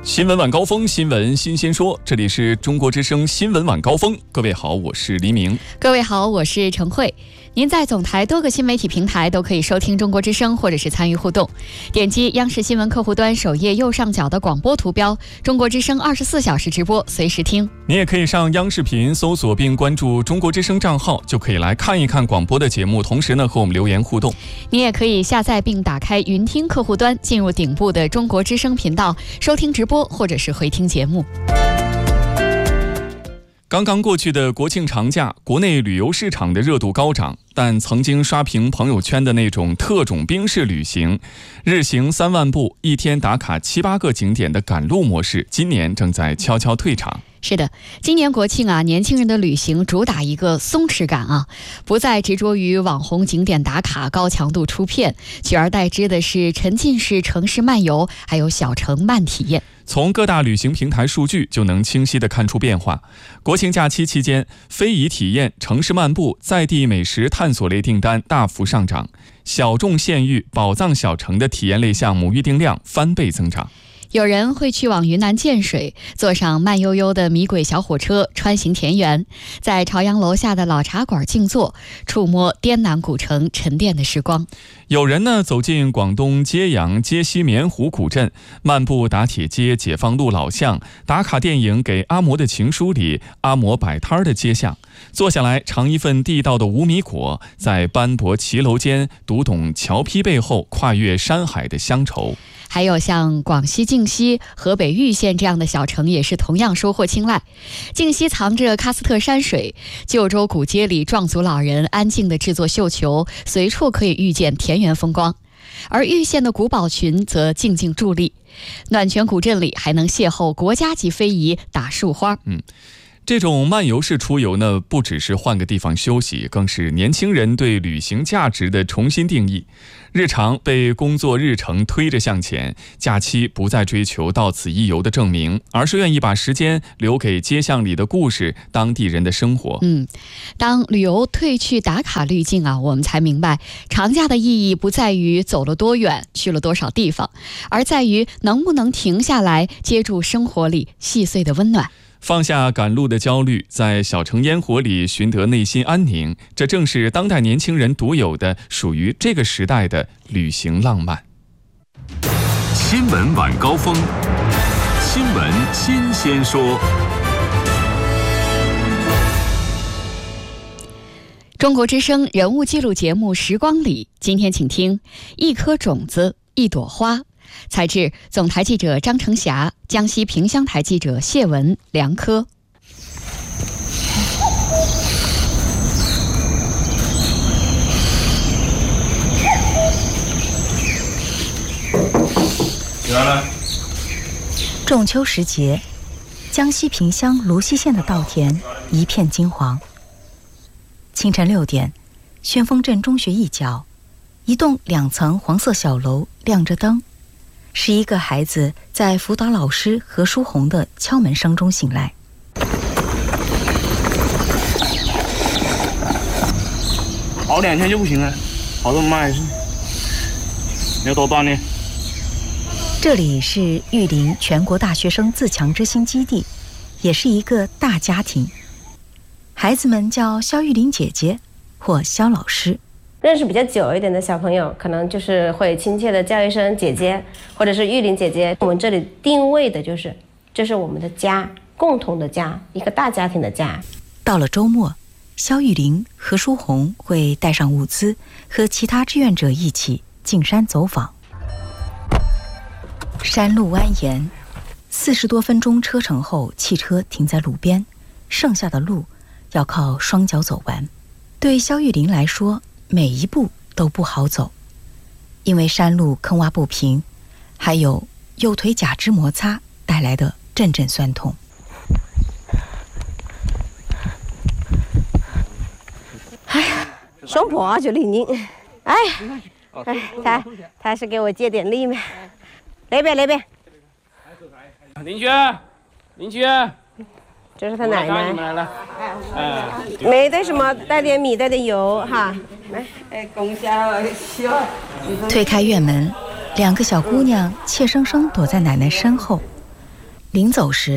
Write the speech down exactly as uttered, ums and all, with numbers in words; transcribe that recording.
新闻晚高峰，新闻新鲜说，这里是中国之声新闻晚高峰。各位好，我是黎明。 各位好，我是陈慧。您在总台多个新媒体平台都可以收听中国之声，或者是参与互动。点击央视新闻客户端首页右上角的广播图标，中国之声二十四小时直播，随时听。 你也可以上央视频搜索并关注中国之声账号，就可以来看一看广播的节目，同时呢和我们留言互动。 你也可以下载并打开云听客户端，进入顶部的中国之声频道，收听直播或者是回听节目。 刚刚过去的国庆长假，国内旅游市场的热度高涨，但曾经刷屏朋友圈的那种特种兵式旅行，日行三万步，一天打卡七八个景点的赶路模式，今年正在悄悄退场。 是的，今年国庆啊，年轻人的旅行主打一个松弛感啊，不再执着于网红景点打卡、高强度出片，取而代之的是沉浸式城市漫游，还有小城慢体验。 从各大旅行平台数据就能清晰地看出变化。国庆假期期间，非遗体验、城市漫步、在地美食探索类订单大幅上涨，小众县域、宝藏小城的体验类项目预订量翻倍增长。 有人会去往云南建水，坐上慢悠悠的米轨小火车穿行田园，在朝阳楼下的老茶馆静坐，触摸滇南古城沉淀的时光。 有人呢走进广东揭阳揭西棉湖古镇，漫步打铁街、解放路老巷，打卡电影《给阿嬷的情书》里阿嬷摆摊的街巷，坐下来尝一份地道的无米果，在斑驳骑楼间读懂桥坯背后跨越山海的乡愁。 还有像广西靖西、河北玉县这样的小城，也是同样收获青睐。靖西藏着喀斯特山水，旧州古街里壮族老人安静地制作绣球，随处可以遇见田园风光。而玉县的古堡群则静静伫立，暖泉古镇里还能邂逅国家级非遗打树花。 嗯。这种漫游式出游呢，不只是换个地方休息，更是年轻人对旅行价值的重新定义。日常被工作日程推着向前，假期不再追求到此一游的证明，而是愿意把时间留给街巷里的故事，当地人的生活。 嗯，当旅游褪去打卡滤镜啊，我们才明白，长假的意义不在于走了多远，去了多少地方，而在于能不能停下来，接住生活里细碎的温暖。 放下赶路的焦虑，在小城烟火里寻得内心安宁，这正是当代年轻人独有的、属于这个时代的旅行浪漫。 新闻晚高峰，新闻新鲜说。 中国之声人物记录节目《时光里》，今天请听一颗种子，一朵花。采制总台记者张成霞，江西萍乡台记者谢文、梁科。 仲秋时节，江西萍乡芦溪县的稻田一片金黄。清晨六点，旋风镇中学一角，一栋两层黄色小楼亮着灯。十一个孩子在辅导老师何书红的敲门声中醒来。 熬两天就不行了，熬这么慢是要多锻炼。 这里是玉林全国大学生自强之星基地，也是一个大家庭。孩子们叫肖玉林姐姐或肖老师。 认识比较久一点的小朋友，可能就是会亲切的叫一声姐姐，或者是玉林姐姐。我们这里定位的就是，这是我们的家，共同的家，一个大家庭的家。 到了周末，肖玉林、何书红会带上物资，和其他志愿者一起进山走访。山路蜿蜒，四十多分钟车程后，汽车停在路边，剩下的路要靠双脚走完。对肖玉林来说，每一步都不好走，因为山路坑洼不平，还有右腿假肢摩擦带来的阵阵酸痛。 哎呀，胸脯啊就灵灵，哎，哎，他他是给我借点力嘛？那边那边， 邻居，邻居， 这是他奶奶。 你们来了，哎， 没带什么，带点米，带点油哈。 来，哎，供下了，笑。 推开院门，两个小姑娘怯生生躲在奶奶身后。 临走时